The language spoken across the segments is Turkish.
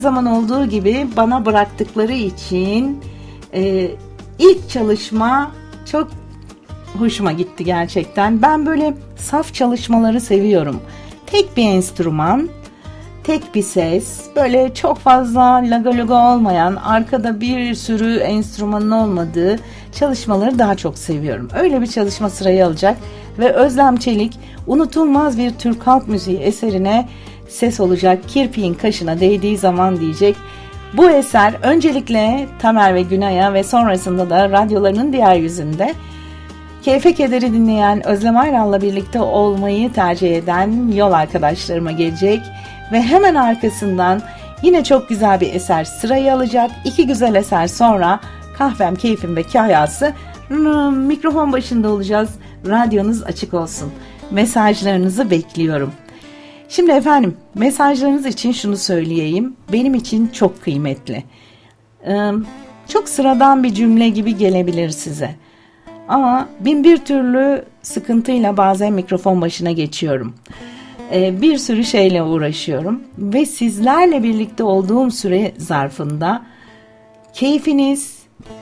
zaman olduğu gibi bana bıraktıkları için ilk çalışma çok hoşuma gitti gerçekten. Ben böyle saf çalışmaları seviyorum. Tek bir enstrüman, tek bir ses, böyle çok fazla lagaluga olmayan, arkada bir sürü enstrümanın olmadığı çalışmaları daha çok seviyorum. Öyle bir çalışma sırayı alacak ve Özlem Çelik unutulmaz bir Türk halk müziği eserine ses olacak. Kirpiğin kaşına değdiği zaman diyecek. Bu eser öncelikle Tamer ve Günay'a ve sonrasında da radyolarının diğer yüzünde Keyfe Keder'i dinleyen Özlem Ayral'la birlikte olmayı tercih eden yol arkadaşlarıma gelecek ve hemen arkasından yine çok güzel bir eser sırayı alacak. 2 güzel eser sonra Kahvem, Keyfim ve Kahyası mikrofon başında olacağız. Radyonuz açık olsun. Mesajlarınızı bekliyorum. Şimdi efendim, mesajlarınız için şunu söyleyeyim. Benim için çok kıymetli. Çok sıradan bir cümle gibi gelebilir size. Ama bin bir türlü sıkıntıyla bazen mikrofon başına geçiyorum. Bir sürü şeyle uğraşıyorum. Ve sizlerle birlikte olduğum süre zarfında keyfiniz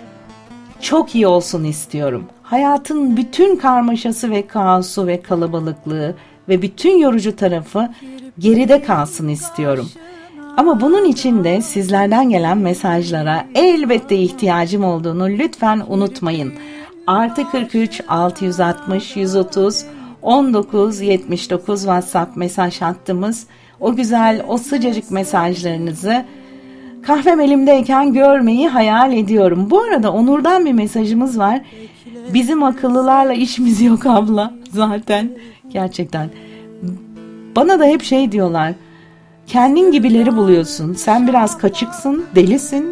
çok iyi olsun istiyorum. Hayatın bütün karmaşası ve kaosu ve kalabalıklığı ve bütün yorucu tarafı geride kalsın istiyorum. Ama bunun için de sizlerden gelen mesajlara elbette ihtiyacım olduğunu lütfen unutmayın. +43 660 130 19 79 WhatsApp mesaj hattımız. O güzel, o sıcacık mesajlarınızı kahvem elimdeyken görmeyi hayal ediyorum. Bu arada Onur'dan bir mesajımız var. Bizim akıllılarla işimiz yok abla zaten. Gerçekten. Bana da hep şey diyorlar. Kendin gibileri buluyorsun. Sen biraz kaçıksın, delisin.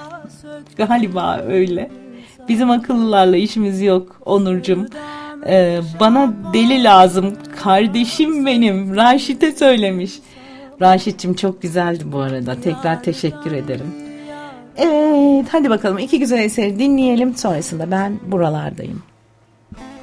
Galiba öyle. Bizim akıllılarla işimiz yok Onurcuğum. Bana deli lazım. Kardeşim benim. Raşit'e söylemiş. Raşit'cim çok güzeldi bu arada. Tekrar teşekkür ederim. Evet, hadi bakalım 2 güzel eseri dinleyelim. Sonrasında ben buralardayım.